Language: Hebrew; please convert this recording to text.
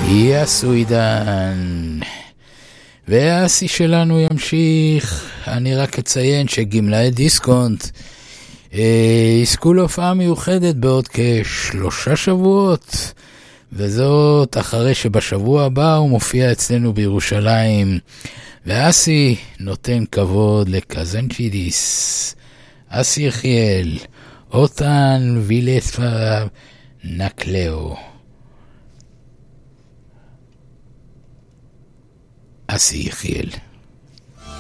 יעשו עידן. והשיא שלנו ימשיך. אני רק אציין שגמלאי דיסקונט יזכו להופעה מיוחדת בעוד כ3 שבועות, וזאת אחרי שבשבוע הבא הוא מופיע אצלנו בירושלים. והשיא נותן כבוד לקזנצ'ידיס, אסי יחיאל, אותן וילספה נקלאו. אסי יחיאל.